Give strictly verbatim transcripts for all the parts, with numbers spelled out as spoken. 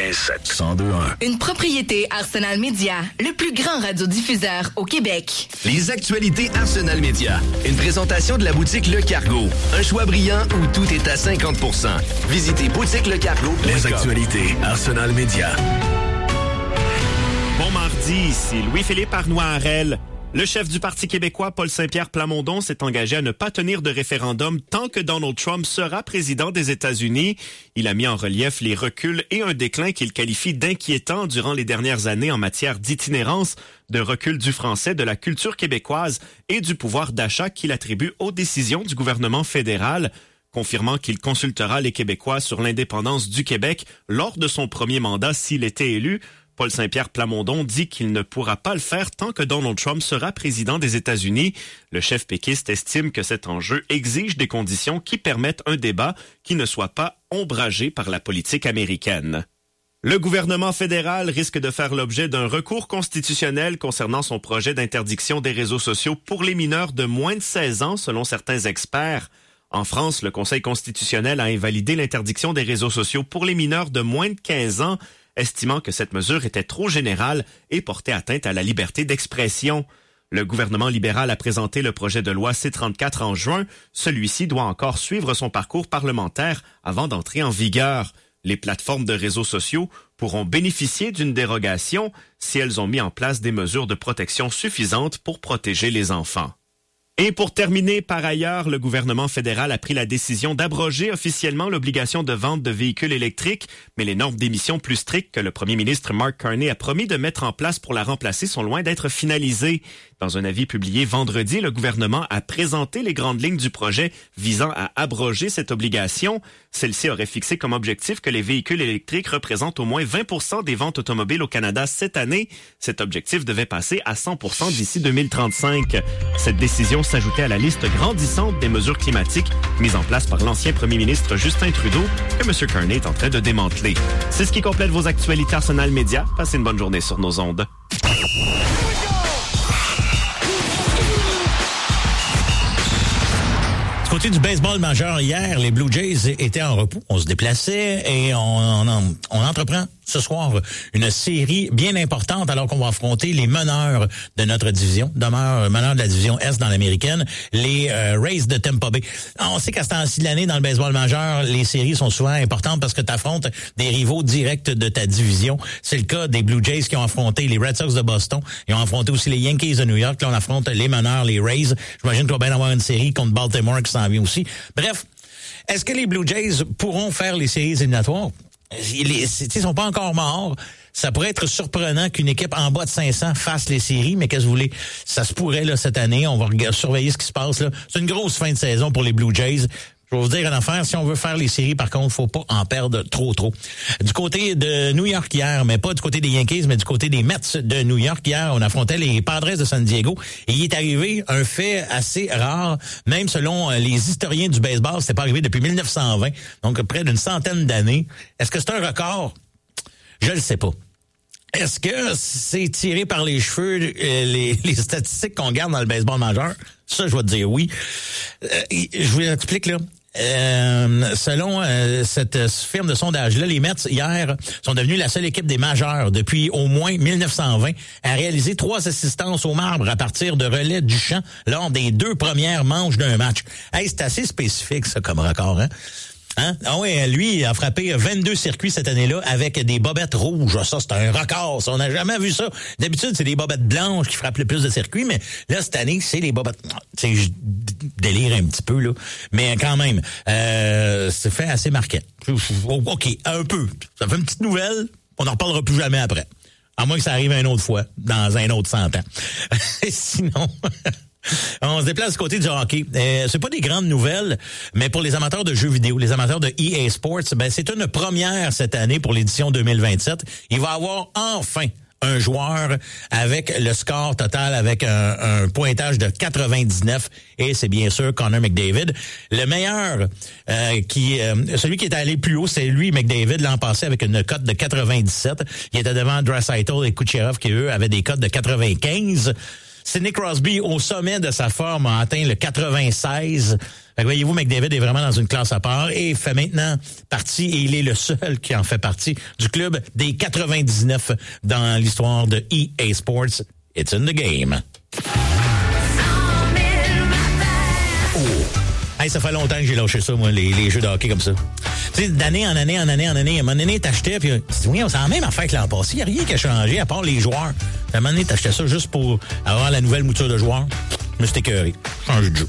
quatre-vingt-sept cent deux un. Une propriété Arsenal Media, le plus grand radiodiffuseur au Québec. Les actualités Arsenal Media. Une présentation de la boutique Le Cargo. Un choix brillant où tout est à cinquante pour cent. Visitez boutique le cargo point com. Les actualités Arsenal Media. Bon mardi, ici Louis-Philippe Arnois-Harel. Le chef du Parti québécois, Paul Saint-Pierre Plamondon, s'est engagé à ne pas tenir de référendum tant que Donald Trump sera président des États-Unis. Il a mis en relief les reculs et un déclin qu'il qualifie d'inquiétant durant les dernières années en matière d'itinérance, de recul du français, de la culture québécoise et du pouvoir d'achat qu'il attribue aux décisions du gouvernement fédéral. Confirmant qu'il consultera les Québécois sur l'indépendance du Québec lors de son premier mandat s'il était élu, Paul Saint-Pierre Plamondon dit qu'il ne pourra pas le faire tant que Donald Trump sera président des États-Unis. Le chef péquiste estime que cet enjeu exige des conditions qui permettent un débat qui ne soit pas ombragé par la politique américaine. Le gouvernement fédéral risque de faire l'objet d'un recours constitutionnel concernant son projet d'interdiction des réseaux sociaux pour les mineurs de moins de seize ans, selon certains experts. En France, le Conseil constitutionnel a invalidé l'interdiction des réseaux sociaux pour les mineurs de moins de quinze ans, estimant que cette mesure était trop générale et portait atteinte à la liberté d'expression. Le gouvernement libéral a présenté le projet de loi C trente-quatre en juin. Celui-ci doit encore suivre son parcours parlementaire avant d'entrer en vigueur. Les plateformes de réseaux sociaux pourront bénéficier d'une dérogation si elles ont mis en place des mesures de protection suffisantes pour protéger les enfants. Et pour terminer, par ailleurs, le gouvernement fédéral a pris la décision d'abroger officiellement l'obligation de vente de véhicules électriques, mais les normes d'émissions plus strictes que le premier ministre Mark Carney a promis de mettre en place pour la remplacer sont loin d'être finalisées. Dans un avis publié vendredi, le gouvernement a présenté les grandes lignes du projet visant à abroger cette obligation. Celle-ci aurait fixé comme objectif que les véhicules électriques représentent au moins vingt pour cent des ventes automobiles au Canada cette année. Cet objectif devait passer à cent pour cent d'ici deux mille trente-cinq. Cette décision s'ajoutait à la liste grandissante des mesures climatiques mises en place par l'ancien premier ministre Justin Trudeau que M. Carney est en train de démanteler. C'est ce qui complète vos actualités Arsenal Media. Passez une bonne journée sur nos ondes. Du côté du baseball majeur hier, les Blue Jays étaient en repos. On se déplaçait et on, on, on entreprend ce soir une série bien importante alors qu'on va affronter les meneurs de notre division, demeure meneurs de la division Est dans l'américaine, les euh, Rays de Tampa Bay. On sait qu'à ce temps-ci de l'année, dans le baseball majeur, les séries sont souvent importantes parce que tu affrontes des rivaux directs de ta division. C'est le cas des Blue Jays qui ont affronté les Red Sox de Boston. Ils ont affronté aussi les Yankees de New York. Là, on affronte les meneurs, les Rays. J'imagine qu'il va bien avoir une série contre Baltimore qui s'en vient aussi. Bref, est-ce que les Blue Jays pourront faire les séries éliminatoires? Ils ne sont pas encore morts. Ça pourrait être surprenant qu'une équipe en bas de cinq cents fasse les séries, mais qu'est-ce que vous voulez? Ça se pourrait là cette année. On va regarder, surveiller ce qui se passe là. C'est une grosse fin de saison pour les Blue Jays. Je vais vous dire une affaire, si on veut faire les séries, par contre, faut pas en perdre trop, trop. Du côté de New York hier, mais pas du côté des Yankees, mais du côté des Mets de New York hier, on affrontait les Padres de San Diego. Et il est arrivé un fait assez rare, même selon les historiens du baseball, c'était pas arrivé depuis mille neuf cent vingt, donc près d'une centaine d'années. Est-ce que c'est un record? Je le sais pas. Est-ce que c'est tiré par les cheveux euh, les, les statistiques qu'on garde dans le baseball majeur? Ça, je vais te dire oui. Euh, je vous explique, là. Euh, selon euh, cette firme de sondage-là, les Mets, hier, sont devenus la seule équipe des majeurs depuis au moins mille neuf cent vingt à réaliser trois assistances au marbre à partir de relais du champ lors des deux premières manches d'un match. Hey, c'est assez spécifique, ça, comme record, hein? Hein? Ah oui, lui, il a frappé vingt-deux circuits cette année-là avec des bobettes rouges. Ça, c'est un record. Ça, on n'a jamais vu ça. D'habitude, c'est des bobettes blanches qui frappent le plus de circuits, mais là, cette année, c'est les bobettes... Tu sais, je délire un petit peu, là. Mais quand même, euh, c'est fait assez marquant. OK, un peu. Ça fait une petite nouvelle, on n'en reparlera plus jamais après. À moins que ça arrive une autre fois, dans un autre cent ans. Sinon... On se déplace du côté du hockey. Euh, c'est pas des grandes nouvelles, mais pour les amateurs de jeux vidéo, les amateurs de E A Sports, ben c'est une première cette année pour l'édition deux mille vingt-sept. Il va y avoir enfin un joueur avec le score total, avec un, un pointage de quatre-vingt-dix-neuf, et c'est bien sûr Connor McDavid. Le meilleur, euh, qui, euh, celui qui est allé plus haut, c'est lui, McDavid, l'an passé, avec une cote de quatre-vingt-dix-sept. Il était devant Draisaitl et Kucherov, qui eux avaient des cotes de quatre-vingt-quinze. Sidney Crosby, au sommet de sa forme, a atteint le quatre-vingt-seize. Fait que voyez-vous, McDavid est vraiment dans une classe à part et fait maintenant partie, et il est le seul qui en fait partie, du club des quatre-vingt-dix-neuf dans l'histoire de E A Sports. It's in the game. Oh. Hey, ça fait longtemps que j'ai lâché ça, moi, les, les jeux de hockey comme ça. Tu sais, d'année en année, en année, en année, à un moment donné, t'achetais, puis tu dis, oui, c'est la même affaire que l'an passé. Il n'y a rien qui a changé, à part les joueurs. À un moment donné, t'achetais ça juste pour avoir la nouvelle mouture de joueurs. Mais c'était écœuré. Changer de jeu.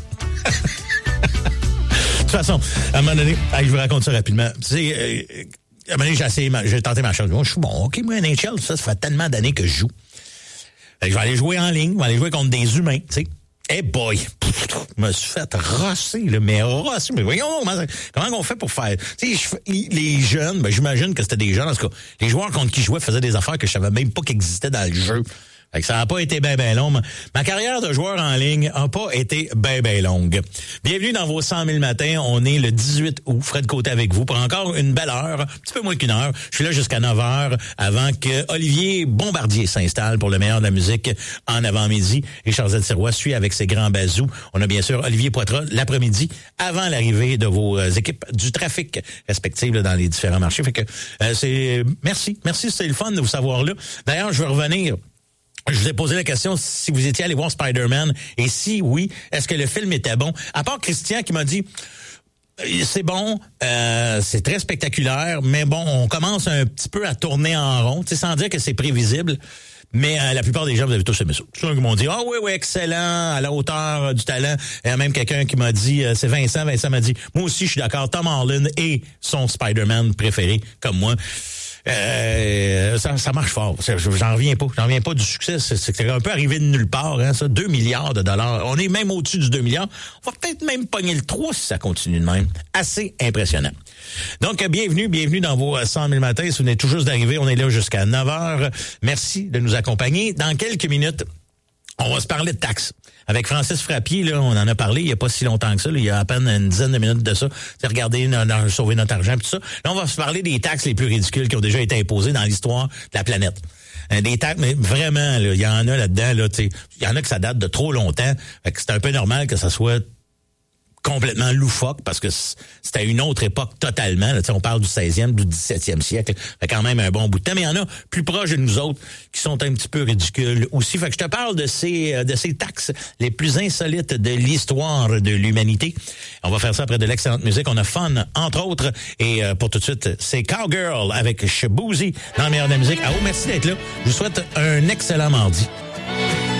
De toute façon, à un moment donné, hey, je vous raconte ça rapidement. Tu sais, euh, à un moment donné, j'ai essayé, ma, j'ai tenté ma chance. Moi, je suis bon, OK, moi, N H L, ça, ça fait tellement d'années que je joue. Fait que je vais aller jouer en ligne, je vais aller jouer contre des humains, tu sais. Hey boy, je me suis fait rosser, là, mais rosser. Mais voyons, comment, comment on fait pour faire? Tu sais, les jeunes, ben, j'imagine que c'était des jeunes, en tout cas, les joueurs contre qui je jouais faisaient des affaires que je savais même pas qu'existaient dans le jeu. Fait que ça n'a pas été bien, bien long. Ma carrière de joueur en ligne n'a pas été bien, bien longue. Bienvenue dans vos cent mille matins. On est le dix-huit août. Fred Côté avec vous pour encore une belle heure, un petit peu moins qu'une heure. Je suis là jusqu'à neuf heures avant que Olivier Bombardier s'installe pour le meilleur de la musique en avant-midi. Richard Z. Sirois suit avec ses grands bazous. On a bien sûr Olivier Poitras l'après-midi avant l'arrivée de vos équipes du trafic respectives là, dans les différents marchés. Fait que euh, c'est merci. Merci, c'est le fun de vous savoir là. D'ailleurs, je vais revenir. Je vous ai posé la question si vous étiez allé voir Spider-Man et si oui, est-ce que le film était bon? À part Christian qui m'a dit c'est bon, euh, c'est très spectaculaire, mais bon, on commence un petit peu à tourner en rond, tu sais, sans dire que c'est prévisible. Mais euh, la plupart des gens, vous avez tous aimé ça. Tous ceux qui m'ont dit « Ah oui, oui, excellent, à la hauteur euh, du talent. » Il y a même quelqu'un qui m'a dit, euh, c'est Vincent, Vincent m'a dit « Moi aussi, je suis d'accord, Tom Holland est son Spider-Man préféré, comme moi. » Euh, ça, ça marche fort. J'en reviens pas. J'en reviens pas du succès. C'est, c'est un peu arrivé de nulle part, hein, ça. deux milliards de dollars. On est même au-dessus du deux milliards. On va peut-être même pogner le trois si ça continue de même. Assez impressionnant. Donc, bienvenue, bienvenue dans vos cent mille matins. Si vous venez tout juste d'arriver, on est là jusqu'à neuf heures. Merci de nous accompagner. Dans quelques minutes, on va se parler de taxes. Avec Francis Frappier, là, on en a parlé il n'y a pas si longtemps que ça. Là, il y a à peine une dizaine de minutes de ça. C'est regarder, no, sauver notre argent et tout ça. Là, on va se parler des taxes les plus ridicules qui ont déjà été imposées dans l'histoire de la planète. Euh, des taxes, mais vraiment, il y en a là-dedans. Là, il y en a que ça date de trop longtemps. Fait que c'est un peu normal que ça soit complètement loufoque parce que c'était à une autre époque totalement. Là, on parle du seizième, du dix-septième siècle. Fait quand même un bon bout de temps. Mais il y en a plus proches de nous autres qui sont un petit peu ridicules aussi. Fait que je te parle de ces de ces taxes les plus insolites de l'histoire de l'humanité. On va faire ça après de l'excellente musique. On a Fun, entre autres. Et euh, pour tout de suite, c'est Cowgirl avec Shaboozey dans le meilleur de la musique. Ah oh, merci d'être là. Je vous souhaite un excellent mardi.